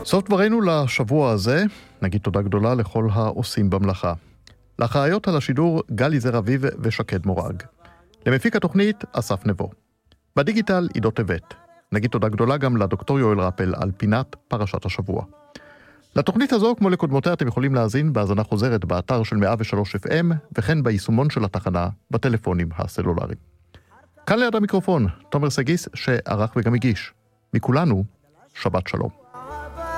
סוף דברנו לשבוע הזה, נגיד תודה גדולה לכל העושים במלאכה. לאחראיות על השידור גלי זר אביב ושקד מורג. למפיק התוכנית אסף נבו. בדיגיטל עידו טבת. נגיד תודה גדולה גם לדוקטור יואל רפל על פינת פרשת השבוע. לתוכנית הזו, כמו לקודמותיה, אתם יכולים להאזין בהאזנה חוזרת באתר של 103 FM, וכן ביישומון של התחנה בטלפונים הסלולריים. כאן ליד המיקרופון, תומר סגיס שערך וגם הגיש. מכולנו, שבת שלום.